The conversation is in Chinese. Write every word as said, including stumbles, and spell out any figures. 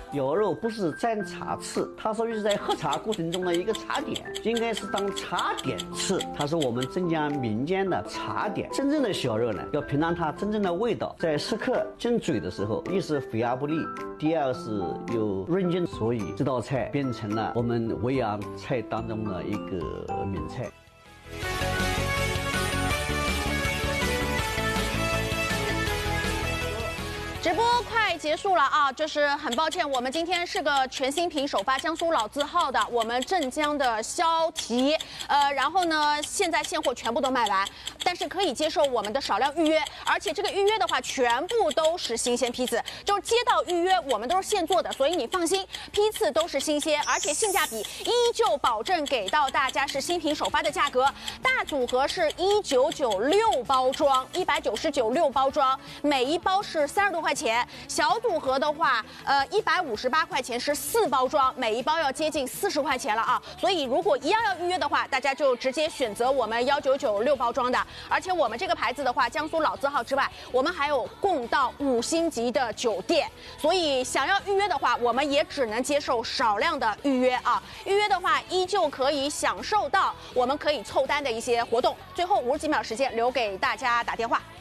牛肉不是蘸茶吃，它属于是在喝茶过程中的一个茶点，应该是当茶点吃。它是我们镇江民间的茶点。真正的小肉呢，要品尝它真正的味道，在食客进嘴的时候，一是肥而不腻，第二是有润劲，所以这道菜变成了我们维扬菜当中的一个名菜。 直播快结束了啊，就是很抱歉，我们今天是个全新品首发江苏老字号的我们镇江的肖蹄，呃，然后呢，现在现货全部都卖完，但是可以接受我们的少量预约，而且这个预约的话，全部都是新鲜批次，就是接到预约，我们都是现做的，所以你放心，批次都是新鲜，而且性价比依旧保证给到大家是新品首发的价格，大组合是一九九六包装，一百九十九六包装，每一包是三十多块钱。小组合的话，呃，一百五十八块钱是四包装，每一包要接近四十块钱了啊！所以如果一样要预约的话，大家就直接选择我们幺九九六包装的。而且我们这个牌子的话，江苏老字号之外，我们还有供到五星级的酒店。所以想要预约的话，我们也只能接受少量的预约啊。预约的话，依旧可以享受到我们可以凑单的一些活动。最后五十几秒时间留给大家打电话。